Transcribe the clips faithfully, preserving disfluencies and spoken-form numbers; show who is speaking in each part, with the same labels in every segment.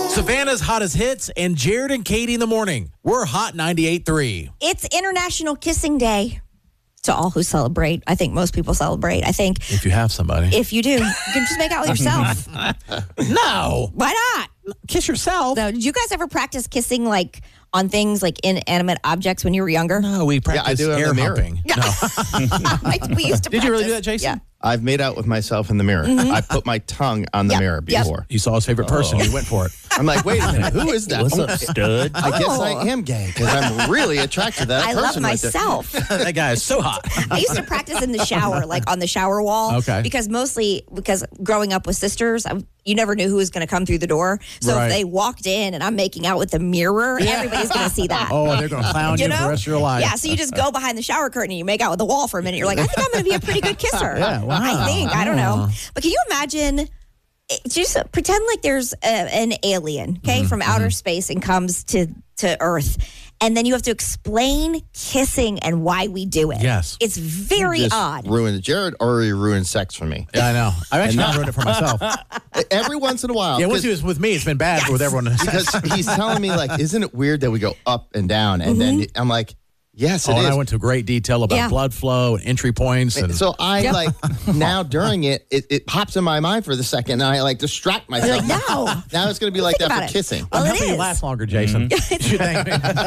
Speaker 1: Savannah's hottest hits and Jared and Katie in the morning. We're Hot ninety-eight point three.
Speaker 2: It's International Kissing Day. To all who celebrate. I think most people celebrate. I think
Speaker 1: If you have somebody.
Speaker 2: if you do, you can just make out with yourself.
Speaker 1: No.
Speaker 2: Why not?
Speaker 1: Kiss yourself.
Speaker 2: So, did you guys ever practice kissing like on things like inanimate objects when you were younger?
Speaker 1: No, we
Speaker 3: Yeah, I
Speaker 1: practice
Speaker 3: do it on
Speaker 1: air
Speaker 3: the mirror.
Speaker 1: humping. No.
Speaker 2: we used to.
Speaker 1: Did you really do
Speaker 2: practice.
Speaker 1: that, Jason?
Speaker 2: Yeah.
Speaker 3: I've made out with myself in the mirror. I put my tongue on the
Speaker 2: Yep,
Speaker 3: mirror
Speaker 2: yep.
Speaker 3: before.
Speaker 1: You saw his favorite person. You went for it.
Speaker 3: I'm like, wait a minute, who is that?
Speaker 4: What's
Speaker 3: Oh,
Speaker 4: up, stud?
Speaker 3: I guess
Speaker 2: Oh.
Speaker 3: I am gay because I'm really attracted to that
Speaker 2: I
Speaker 3: person.
Speaker 2: love
Speaker 3: right there.
Speaker 2: myself.
Speaker 1: That guy is so hot.
Speaker 2: I used to practice in the shower, like on the shower wall.
Speaker 1: Okay.
Speaker 2: Because mostly, because growing up with sisters, I, you never knew who was going to come through the door. So
Speaker 1: Right.
Speaker 2: if they walked in and I'm making out with the mirror, everybody's going to see that.
Speaker 1: Oh, they're going to clown you,
Speaker 2: You know?
Speaker 1: for the rest of your life.
Speaker 2: Yeah, so you just go behind the shower curtain and you make out with the wall for a minute. You're like, I think I'm going to be a pretty good kisser.
Speaker 1: Yeah, wow.
Speaker 2: I think. I don't know. But can you imagine? it- Just pretend like there's a, an alien, okay,
Speaker 1: Mm-hmm,
Speaker 2: from outer space and comes to to Earth, and then you have to explain kissing and why we do it.
Speaker 1: Yes.
Speaker 2: It's very
Speaker 3: Just
Speaker 2: odd.
Speaker 3: ruined Jared already ruined sex for me.
Speaker 1: Yeah, I know. I've actually
Speaker 3: now-
Speaker 1: ruined it for myself.
Speaker 3: Every once in a while.
Speaker 1: Yeah, once
Speaker 3: 'cause-
Speaker 1: he was with me, it's been bad with everyone.
Speaker 3: because he's telling me like, isn't it weird that we go up and down? And then I'm like, yes, it
Speaker 1: Oh, and
Speaker 3: is.
Speaker 1: I went to great detail about
Speaker 2: Yeah.
Speaker 1: blood flow and entry points. And
Speaker 3: So I
Speaker 2: Yeah.
Speaker 3: like now during it, it, it pops in my mind for the second, and I like distract myself.
Speaker 2: You're like, no.
Speaker 3: Now it's going to be like
Speaker 2: Think
Speaker 3: that
Speaker 2: about
Speaker 3: for
Speaker 2: it.
Speaker 3: kissing.
Speaker 2: Well,
Speaker 1: I'm
Speaker 2: it
Speaker 1: helping you
Speaker 2: is.
Speaker 1: last longer, Jason. You thank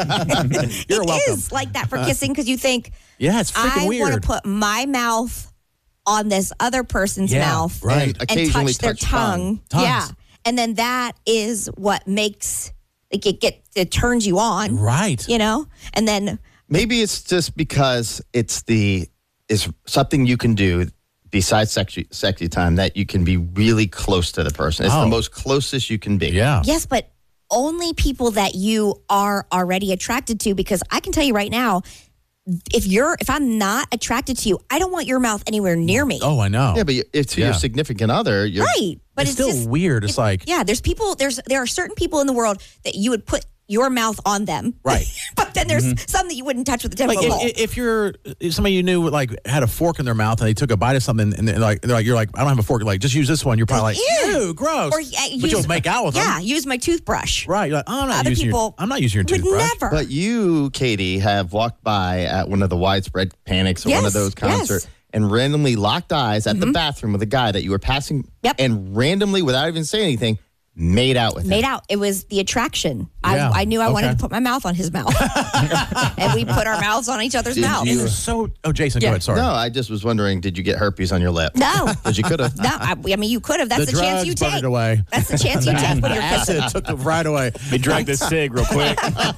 Speaker 1: me. You're
Speaker 2: It
Speaker 1: welcome.
Speaker 2: is like that for kissing because you think,
Speaker 1: Yeah, it's freaking
Speaker 2: I
Speaker 1: weird.
Speaker 2: want to put my mouth on this other person's
Speaker 1: Yeah,
Speaker 2: mouth
Speaker 1: right.
Speaker 3: And
Speaker 2: and
Speaker 3: occasionally
Speaker 2: touch their
Speaker 3: touch tongue.
Speaker 2: tongue.
Speaker 1: Tongues.
Speaker 2: Yeah. And then that is what makes like it get it turns you on.
Speaker 1: Right.
Speaker 2: You know? And then
Speaker 3: Maybe it's just because it's the is something you can do besides sexy sexy time that you can be really close to the person. It's
Speaker 1: Oh.
Speaker 3: the most closest you can be.
Speaker 1: Yeah.
Speaker 2: yes, but only people that you are already attracted to, because I can tell you right now, if you're if I'm not attracted to you, I don't want your mouth anywhere near me.
Speaker 1: Oh, I know.
Speaker 3: Yeah, but if to
Speaker 1: Yeah.
Speaker 3: your significant other, you're
Speaker 2: Right. But
Speaker 1: it's,
Speaker 2: it's,
Speaker 1: still
Speaker 2: just
Speaker 1: weird. It's like,
Speaker 2: yeah, there's people there's there are certain people in the world that you would put your mouth on them.
Speaker 1: Right.
Speaker 2: But then there's some that you wouldn't touch with the tip
Speaker 1: like
Speaker 2: of a ball.
Speaker 1: if, if you're if somebody you knew like had a fork in their mouth and they took a bite of something and they're like, they're like you're like I don't have a fork, like just use this one. You're probably like,
Speaker 2: Ew.
Speaker 1: ew, gross.
Speaker 2: Or, yeah,
Speaker 1: but
Speaker 2: use-
Speaker 1: you'll make out with
Speaker 2: yeah,
Speaker 1: them.
Speaker 2: use my toothbrush.
Speaker 1: Right. You're like, oh, I'm not
Speaker 2: Other
Speaker 1: using your
Speaker 2: people
Speaker 1: I'm not using your
Speaker 2: Would
Speaker 1: toothbrush.
Speaker 2: never.
Speaker 3: But you, Katie, have walked by at one of the widespread panics or one of
Speaker 2: Yes,
Speaker 3: those concerts
Speaker 2: yes. Mm-hmm.
Speaker 3: and randomly locked eyes at the bathroom with a guy that you were passing
Speaker 2: Yep.
Speaker 3: and randomly, without even saying anything, made out with
Speaker 2: Made
Speaker 3: him.
Speaker 2: out. It was the attraction.
Speaker 1: Yeah,
Speaker 2: I, I knew I wanted
Speaker 1: okay.
Speaker 2: to put my mouth on his mouth. And we put our mouths on each other's
Speaker 3: Did
Speaker 2: mouths.
Speaker 3: you-
Speaker 1: They're so oh Jason, go
Speaker 2: Yeah.
Speaker 1: ahead, sorry.
Speaker 3: No, I just was wondering, did you get herpes on your lip?
Speaker 2: No.
Speaker 3: Because you could have.
Speaker 2: No, I, I mean, you could have. That's
Speaker 1: the
Speaker 2: the, chance
Speaker 1: drugs
Speaker 2: you
Speaker 1: burned
Speaker 2: take.
Speaker 1: it away.
Speaker 2: That's the chance you take when you're
Speaker 1: Acid
Speaker 2: kissing.
Speaker 1: took it right away.
Speaker 4: Let me drag this cig real quick.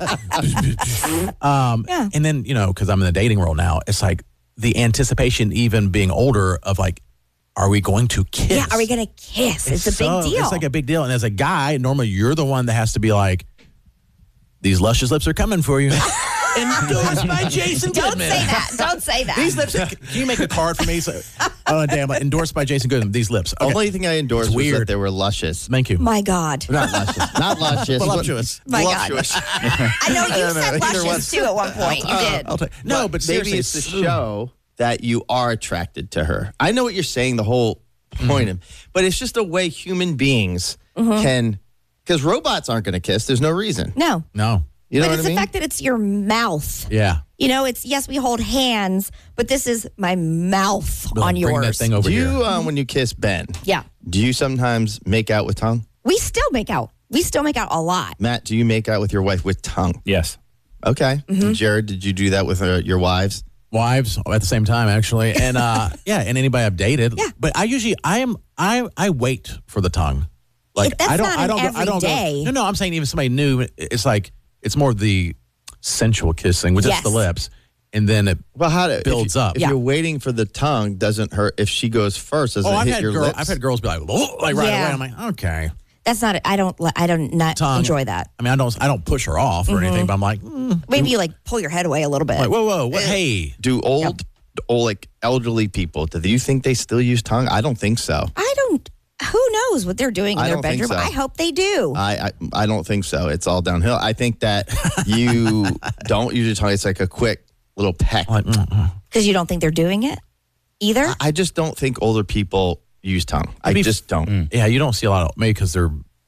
Speaker 1: Um,
Speaker 2: Yeah.
Speaker 1: And then, you know, because I'm in the dating world now, it's like the anticipation, even being older, of like, are we going to kiss?
Speaker 2: Yeah, are we going to kiss? It's, a
Speaker 1: so-
Speaker 2: big deal.
Speaker 1: It's like a big deal. And as a guy, normally you're the one that has to be like, these luscious lips are coming for you. Endorsed by Jason
Speaker 2: Don't
Speaker 1: Goodman.
Speaker 2: say that. Don't say that.
Speaker 1: These lips, can you make a card for me? So, oh, damn, like, endorsed by Jason Goodman. These lips. Okay.
Speaker 3: Only thing I endorsed was
Speaker 1: weird.
Speaker 3: that they were luscious.
Speaker 1: Thank you.
Speaker 2: My God.
Speaker 3: Not luscious. Not luscious.
Speaker 1: Voluptuous.
Speaker 2: My God.
Speaker 3: Voluptuous.
Speaker 2: I know you
Speaker 3: don't know.
Speaker 2: said
Speaker 3: Either one.
Speaker 2: luscious too at one point. You did.
Speaker 1: I'll take, no, but
Speaker 3: maybe
Speaker 1: seriously,
Speaker 3: it's to show that you are attracted to her. I know what you're saying, the whole point of, but it's just a way human beings can, because robots aren't going to kiss. There's no reason.
Speaker 2: No.
Speaker 1: No.
Speaker 3: You know
Speaker 2: But
Speaker 3: what
Speaker 2: it's
Speaker 3: I mean?
Speaker 2: the fact that it's your mouth.
Speaker 1: Yeah.
Speaker 2: You know, it's, yes, we hold hands, but this is my mouth
Speaker 1: But, like,
Speaker 2: on
Speaker 1: bring
Speaker 2: yours.
Speaker 1: that thing over
Speaker 3: do
Speaker 1: here.
Speaker 3: you, uh, when you kiss Ben,
Speaker 2: Yeah.
Speaker 3: do you sometimes make out with tongue?
Speaker 2: We still make out. We still make out a lot.
Speaker 3: Matt, do you make out with your wife with tongue?
Speaker 4: Yes.
Speaker 3: Okay.
Speaker 2: Mm-hmm.
Speaker 3: Jared, did you do that with uh, your wives?
Speaker 1: Wives at the same time, actually, and uh, yeah, and anybody I've dated.
Speaker 2: Yeah.
Speaker 1: But I usually I am I I wait for the tongue. Like
Speaker 2: If that's
Speaker 1: I don't
Speaker 2: not
Speaker 1: I
Speaker 2: an
Speaker 1: don't go, I
Speaker 2: every
Speaker 1: don't
Speaker 2: day.
Speaker 1: go. No, no, I'm saying even somebody new. It's like it's more of the sensual kissing with just
Speaker 2: Yes.
Speaker 1: the lips, and then it.
Speaker 3: Well, how do,
Speaker 1: Builds
Speaker 3: if you,
Speaker 1: up.
Speaker 3: If
Speaker 2: Yeah.
Speaker 3: you're waiting for the tongue, doesn't hurt if she goes first? Does
Speaker 1: Oh,
Speaker 3: it
Speaker 1: I've
Speaker 3: hit
Speaker 1: had
Speaker 3: your
Speaker 1: girl,
Speaker 3: lips?
Speaker 1: I've had girls be like, "Oh," like right
Speaker 2: Yeah.
Speaker 1: away. I'm like, okay.
Speaker 2: That's not, I don't, li- I don't not
Speaker 1: Tongue.
Speaker 2: enjoy that.
Speaker 1: I mean, I don't I don't push her off or anything, but I'm like, mm,
Speaker 2: Maybe you like pull your head away a little bit.
Speaker 1: like whoa, whoa, what, hey.
Speaker 3: Do old, old, like elderly people, do you think they still use tongue? I don't think so.
Speaker 2: I don't, who knows what they're doing in
Speaker 3: I
Speaker 2: their
Speaker 3: don't think
Speaker 2: bedroom?
Speaker 3: so.
Speaker 2: I hope they do.
Speaker 3: I, I I don't think so. It's all downhill. I think that you don't use your tongue. It's like a quick little peck.
Speaker 1: Like, mm, mm.
Speaker 2: Because you don't think they're doing it either?
Speaker 3: I- I just don't think older people use tongue. I
Speaker 1: Maybe-
Speaker 3: just don't.
Speaker 1: Yeah, you don't see a lot of maybe because they're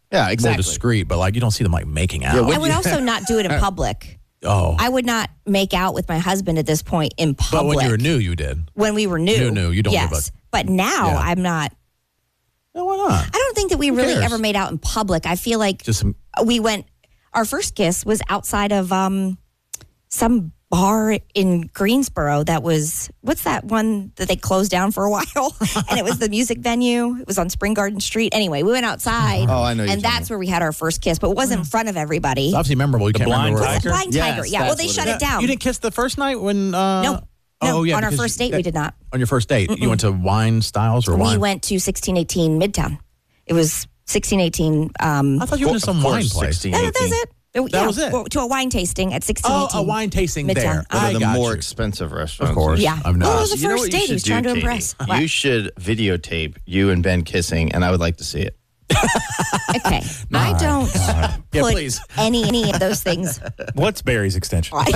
Speaker 3: Yeah,
Speaker 1: more
Speaker 3: exactly.
Speaker 1: discreet, but like you don't see them like making out.
Speaker 3: Yeah,
Speaker 2: I
Speaker 3: what-
Speaker 2: would also not do it in public.
Speaker 1: oh,
Speaker 2: I would not make out with my husband at this point in
Speaker 1: but
Speaker 2: public.
Speaker 1: when you were new, you did.
Speaker 2: When we were new.
Speaker 1: New, new, you don't
Speaker 2: yes.
Speaker 1: give a-
Speaker 2: But now
Speaker 1: Yeah.
Speaker 2: I'm not.
Speaker 1: No, why not?
Speaker 2: I don't think that we really
Speaker 1: cares?
Speaker 2: ever made out in public. I feel like
Speaker 1: Just some,
Speaker 2: we went, our first kiss was outside of um, some bar in Greensboro that was, what's that one that they closed down for a while? And it was the music venue. It was on Spring Garden Street. Anyway, we went outside.
Speaker 3: Oh, I know you're
Speaker 2: And
Speaker 3: talking
Speaker 2: that's where we had our first kiss, but it wasn't in front of everybody.
Speaker 1: it's obviously memorable. You can't
Speaker 4: Blind
Speaker 1: remember.
Speaker 2: It was
Speaker 4: Tiger?
Speaker 2: a Blind
Speaker 3: Yes,
Speaker 2: Tiger. Yeah.
Speaker 3: that's
Speaker 2: Well, they
Speaker 3: what
Speaker 2: shut
Speaker 3: it
Speaker 2: it,
Speaker 3: is.
Speaker 2: down.
Speaker 1: You didn't kiss the first night when? Uh,
Speaker 2: No.
Speaker 1: Oh
Speaker 2: No,
Speaker 1: yeah.
Speaker 2: on our
Speaker 1: because
Speaker 2: first date,
Speaker 1: that-
Speaker 2: we did not.
Speaker 1: On your first date, you went to Wine Styles or
Speaker 2: We
Speaker 1: Wine?
Speaker 2: went to sixteen eighteen Midtown. It was sixteen eighteen. Um,
Speaker 1: I thought you went to some
Speaker 3: Of course,
Speaker 1: wine place.
Speaker 3: sixteen,
Speaker 2: no, that was
Speaker 3: eighteen.
Speaker 2: it. It-
Speaker 1: That
Speaker 2: yeah,
Speaker 1: was it?
Speaker 2: well, to a wine tasting at sixteen
Speaker 1: Oh,
Speaker 2: eighteen.
Speaker 1: a wine tasting
Speaker 2: Midtown.
Speaker 1: there.
Speaker 2: Uh-huh.
Speaker 3: One
Speaker 1: I
Speaker 3: of the
Speaker 1: got
Speaker 3: more
Speaker 1: you.
Speaker 3: expensive restaurants.
Speaker 1: Of course.
Speaker 2: Yeah.
Speaker 1: I've
Speaker 2: Well, it
Speaker 1: not.
Speaker 2: was the
Speaker 3: You know
Speaker 2: first
Speaker 3: what you
Speaker 2: date. He
Speaker 3: should
Speaker 2: was trying
Speaker 3: do,
Speaker 2: to
Speaker 3: Katie?
Speaker 2: impress. What?
Speaker 3: You should videotape you and Ben kissing, and I would like to see it.
Speaker 2: Okay. I don't
Speaker 1: Yeah,
Speaker 2: put
Speaker 1: please.
Speaker 2: any any of those things.
Speaker 4: What's Barry's extension?
Speaker 2: I,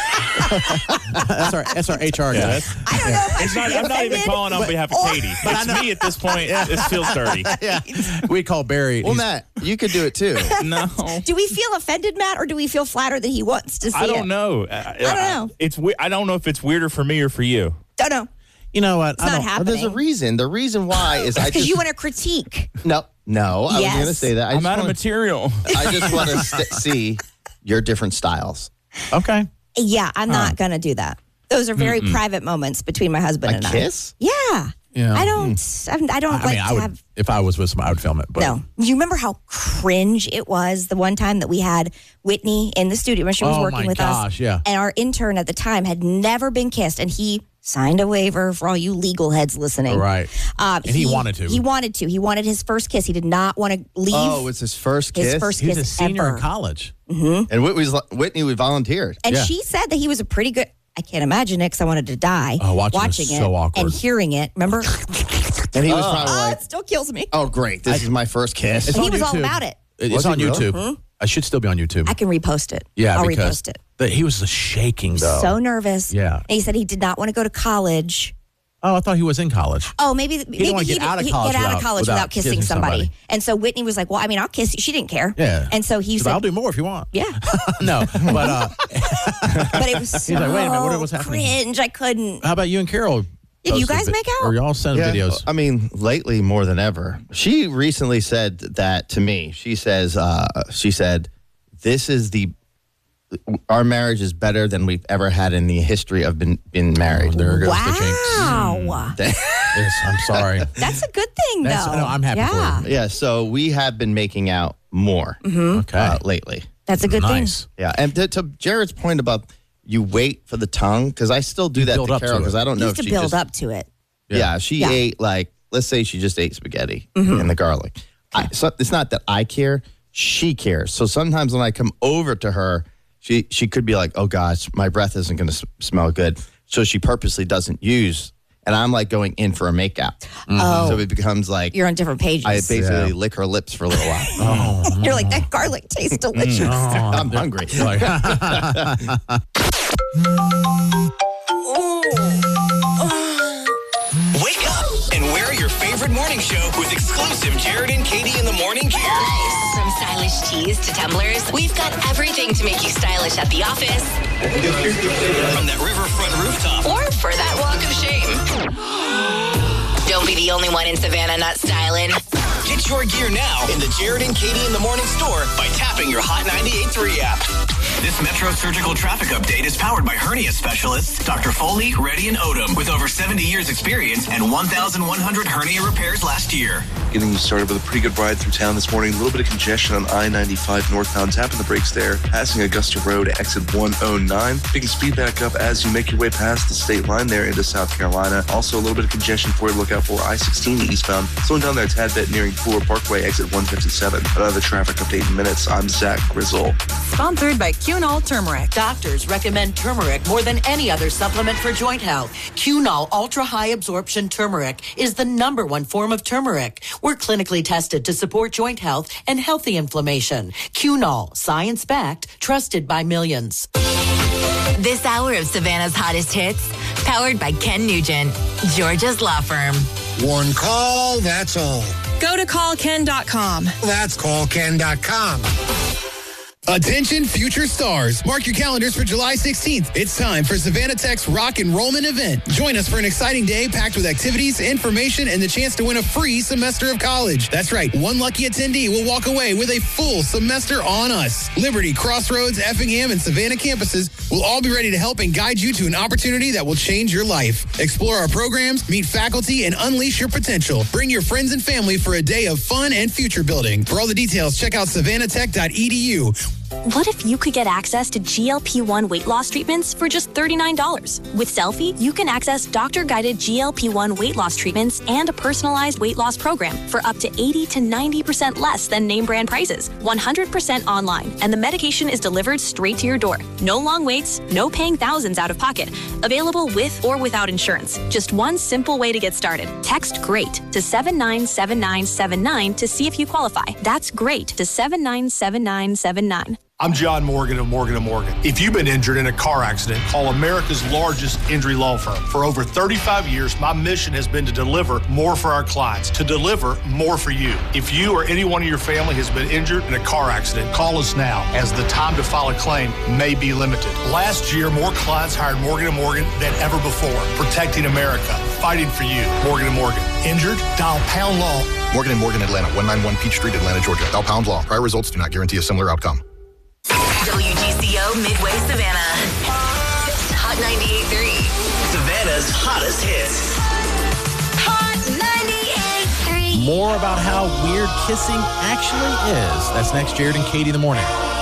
Speaker 1: That's our that's our H R
Speaker 4: Yeah,
Speaker 1: guy.
Speaker 4: that's-
Speaker 2: I don't know if I
Speaker 4: It's
Speaker 2: should
Speaker 4: not,
Speaker 2: be
Speaker 4: I'm not even
Speaker 2: offended,
Speaker 4: calling on behalf of
Speaker 2: or-
Speaker 4: Katie. It's me at this point. It feels dirty.
Speaker 1: Yeah, we call Barry.
Speaker 3: Well,
Speaker 1: he's-
Speaker 3: Matt, you could do it too.
Speaker 4: No.
Speaker 2: Do we feel offended, Matt, or do we feel flattered that he wants to see
Speaker 4: I don't
Speaker 2: it?
Speaker 4: know. I,
Speaker 2: don't know.
Speaker 4: It's we- I don't know if it's weirder for me or for you.
Speaker 2: Don't know.
Speaker 1: You know what?
Speaker 2: It's
Speaker 1: I
Speaker 2: not
Speaker 1: don't.
Speaker 3: Well,
Speaker 2: happening.
Speaker 3: there's a reason. The reason why is I
Speaker 2: Because
Speaker 3: just
Speaker 2: you want to critique.
Speaker 3: no, no. I
Speaker 2: Yes.
Speaker 3: was going to say that. I
Speaker 4: I'm
Speaker 3: just
Speaker 4: out of
Speaker 3: wanna-
Speaker 4: material.
Speaker 3: I just want to st- see your different styles.
Speaker 1: Okay.
Speaker 2: Yeah, I'm not going to do that. Those are very private moments between my husband
Speaker 3: A
Speaker 2: and
Speaker 3: kiss?
Speaker 2: I. Yeah.
Speaker 1: Yeah.
Speaker 2: I don't. I'm- I don't
Speaker 1: I
Speaker 2: like
Speaker 1: mean,
Speaker 2: to
Speaker 1: I would
Speaker 2: have.
Speaker 1: if I was with someone, I would film it. But
Speaker 2: No. You remember how cringe it was the one time that we had Whitney in the studio when she was
Speaker 1: Oh,
Speaker 2: working
Speaker 1: my
Speaker 2: with
Speaker 1: gosh,
Speaker 2: us?
Speaker 1: yeah.
Speaker 2: And our intern at the time had never been kissed, and he signed a waiver for all you legal heads listening.
Speaker 1: Right.
Speaker 2: Um,
Speaker 1: And he wanted to.
Speaker 2: He wanted to. He wanted his first kiss. He did not want to leave
Speaker 3: Oh, it's his first kiss.
Speaker 2: his first
Speaker 1: he was
Speaker 2: kiss
Speaker 1: a senior
Speaker 2: ever.
Speaker 1: in college.
Speaker 3: and Whitney's, Whitney we volunteered.
Speaker 2: And
Speaker 1: Yeah.
Speaker 2: she said that he was a pretty good. I can't imagine it because I wanted to die
Speaker 1: Oh, watching it was
Speaker 2: it
Speaker 1: so awkward.
Speaker 2: and hearing it. Remember?
Speaker 3: And he was probably
Speaker 2: Oh,
Speaker 3: like,
Speaker 2: it still kills me.
Speaker 3: "Oh, great! This is my first kiss."
Speaker 1: It's
Speaker 2: And he
Speaker 1: on
Speaker 2: was all
Speaker 1: YouTube.
Speaker 2: about it.
Speaker 1: It-
Speaker 3: Was
Speaker 1: It's on
Speaker 3: he really?
Speaker 1: YouTube. I should still be on YouTube.
Speaker 2: I can repost it.
Speaker 1: yeah,
Speaker 2: I'll
Speaker 1: because
Speaker 2: repost it.
Speaker 1: the- he was shaking though.
Speaker 2: So nervous.
Speaker 1: Yeah.
Speaker 2: And he said he did not want to go to college.
Speaker 1: Oh, I thought he was in college.
Speaker 2: Oh, maybe maybe
Speaker 1: wanna
Speaker 2: he
Speaker 1: get out of
Speaker 2: he'd
Speaker 1: college
Speaker 2: get out of
Speaker 1: without-
Speaker 2: college
Speaker 1: without
Speaker 2: without, kissing,
Speaker 1: kissing
Speaker 2: somebody.
Speaker 1: somebody.
Speaker 2: And so Whitney was like, "Well, I mean, I'll kiss you." She didn't care.
Speaker 1: Yeah.
Speaker 2: And so he
Speaker 1: She's
Speaker 2: said,
Speaker 1: like, I'll do more if you want.
Speaker 2: "Yeah,"
Speaker 1: No, but uh,
Speaker 2: but it was so
Speaker 1: like, "Wait a minute, what- what's happening?"
Speaker 2: cringe. I couldn't.
Speaker 1: how about you and Carol?
Speaker 2: Did you
Speaker 1: posted
Speaker 2: guys
Speaker 1: vi-
Speaker 2: make out?
Speaker 1: Or y'all send
Speaker 3: Yeah,
Speaker 1: videos?
Speaker 3: I mean, lately more than ever. She recently said that to me. She says, uh, she said, "This is the our marriage is better than we've ever had in the history of been been married."
Speaker 1: Oh, there goes the jinx.
Speaker 2: Wow,
Speaker 1: Yes, I'm sorry.
Speaker 2: that's a good thing,
Speaker 1: That's-
Speaker 2: though.
Speaker 1: no, I'm happy for
Speaker 2: yeah.
Speaker 1: you.
Speaker 3: Yeah, so we have been making out more
Speaker 1: Okay.
Speaker 3: uh, lately.
Speaker 2: That's a good
Speaker 1: nice.
Speaker 3: Yeah, and to, to Jared's point about you wait for the tongue, because I still do that
Speaker 1: build
Speaker 3: to
Speaker 1: up to
Speaker 3: Carol
Speaker 1: it.
Speaker 3: because I don't
Speaker 2: thing.
Speaker 3: know
Speaker 2: You
Speaker 3: if
Speaker 2: have to
Speaker 3: she
Speaker 2: build
Speaker 3: just,
Speaker 2: up to it.
Speaker 3: Yeah, she
Speaker 2: Yeah.
Speaker 3: ate like let's say she just ate spaghetti and the garlic. I, so it's not that I care; she cares. So sometimes when I come over to her, she she could be like, "Oh gosh, my breath isn't going to s- smell good," so she purposely doesn't use. And I'm like going in for a makeout,
Speaker 2: Oh.
Speaker 3: so it becomes like
Speaker 2: You're on different pages.
Speaker 3: I basically
Speaker 1: Yeah.
Speaker 3: lick her lips for a little while.
Speaker 1: Oh,
Speaker 2: You're like, that garlic tastes delicious.
Speaker 3: I'm hungry.
Speaker 1: like,
Speaker 5: Wake up and wear your favorite morning show with exclusive Jared and Katie in the morning gear.
Speaker 6: From stylish tees to tumblers, we've got everything to make you stylish at the office
Speaker 5: From that riverfront rooftop.
Speaker 6: or for that walk of shame. Don't be the only one in Savannah not styling.
Speaker 5: Get your gear now in the Jared and Katie in the morning store by tapping your Hot ninety-eight point three app. This Metro Surgical Traffic Update is powered by hernia specialists Doctor Foley, Reddy, and Odom with over seventy years experience and one thousand one hundred hernia repairs last year.
Speaker 7: Getting you started with a pretty good ride through town this morning. A little bit of congestion on I ninety-five northbound. Tapping the brakes there. Passing Augusta Road, exit one oh nine. Picking speed back up as you make your way past the state line there into South Carolina. Also a little bit of congestion for you to look out for I sixteen eastbound. Slowing down there a tad bit nearing Fuller Parkway, exit one fifty-seven. Another traffic update in minutes. I'm Zach Grizzle.
Speaker 8: Sponsored by Cunol Turmeric. Doctors recommend turmeric more than any other supplement for joint health. Cunol Ultra High Absorption Turmeric is the number one form of turmeric. We're clinically tested to support joint health and healthy inflammation. Cunol, science-backed, trusted by millions.
Speaker 6: This hour of Savannah's hottest hits, powered by Ken Nugent, Georgia's law firm.
Speaker 9: One call, that's all. Go to call ken dot com.
Speaker 10: That's call ken dot com.
Speaker 11: Attention future stars. Mark your calendars for July sixteenth. It's time for Savannah Tech's Rock Enrollment event. Join us for an exciting day packed with activities, information, and the chance to win a free semester of college. That's right. One lucky attendee will walk away with a full semester on us. Liberty, Crossroads, Effingham, and Savannah campuses will all be ready to help and guide you to an opportunity that will change your life. Explore our programs, meet faculty, and unleash your potential. Bring your friends and family for a day of fun and future building. For all the details, check out savannah tech dot e d u.
Speaker 12: What if you could get access to G L P one weight loss treatments for just thirty-nine dollars? With Selfie, you can access doctor-guided G L P one weight loss treatments and a personalized weight loss program for up to eighty to ninety percent less than name brand prices. one hundred percent online, and the medication is delivered straight to your door. No long waits, no paying thousands out of pocket. Available with or without insurance. Just one simple way to get started. Text GREAT to seven nine seven nine seven nine to see if you qualify. That's GREAT to seven nine seven nine seven nine.
Speaker 13: I'm John Morgan of Morgan and Morgan. If you've been injured in a car accident, call America's largest injury law firm. For over thirty-five years, my mission has been to deliver more for our clients, to deliver more for you. If you or anyone in your family has been injured in a car accident, call us now, as the time to file a claim may be limited. Last year, more clients hired Morgan and Morgan than ever before, protecting America, fighting for you. Morgan and Morgan. Injured? Dial pound law.
Speaker 14: Morgan and Morgan, Atlanta, one ninety-one Peachtree, Atlanta, Georgia. Dial pound law. Prior results do not guarantee a similar outcome.
Speaker 6: W G C O Midway Savannah. Hot ninety-eight point three.
Speaker 5: Savannah's hottest hits.
Speaker 6: Hot ninety-eight point three.
Speaker 1: More about how weird kissing actually is. That's next, Jared and Katie in the morning.